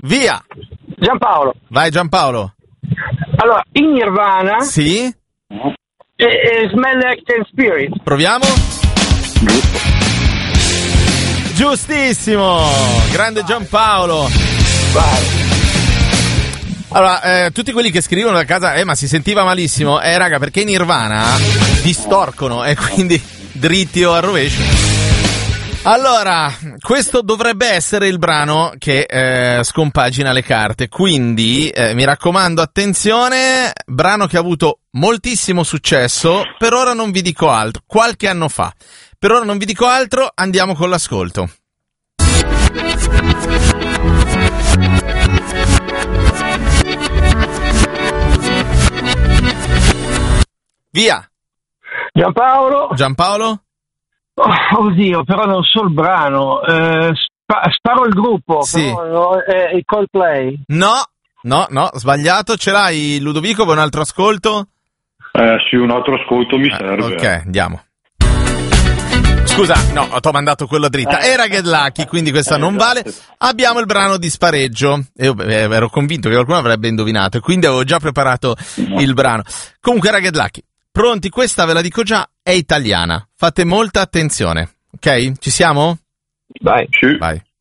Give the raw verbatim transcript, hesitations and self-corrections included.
Via! Giampaolo. Vai Giampaolo. Allora, in Nirvana. Sì? E, e Smell Like Teen Spirit. Proviamo? Giustissimo! Grande Giampaolo. Vai. Allora, eh, tutti quelli che scrivono da casa, eh, ma si sentiva malissimo, eh, raga, perché in Nirvana distorcono e quindi dritti o a rovescio. Allora, questo dovrebbe essere il brano che eh, scompagina le carte, quindi eh, mi raccomando, attenzione, brano che ha avuto moltissimo successo, per ora non vi dico altro, qualche anno fa. Per ora non vi dico altro, andiamo con l'ascolto. Via! Giampaolo? Giampaolo? Oh, oddio, però non so il brano. Eh, spa- sparo il gruppo. Sì. Però, no, è il Coldplay. No, no, no, sbagliato. Ce l'hai, Ludovico, per un altro ascolto? Eh sì, un altro ascolto mi eh, serve. Ok, andiamo. Scusa, no, ti ho mandato quello dritta. Era Get Lucky, quindi questa Eh, non esatto. vale. Abbiamo il brano di spareggio. Io eh, ero convinto che qualcuno avrebbe indovinato e quindi avevo già preparato il brano. Comunque era Get Lucky. Pronti? Questa ve la dico già, è italiana. Fate molta attenzione, ok? Ci siamo? Vai. Sì. Vai.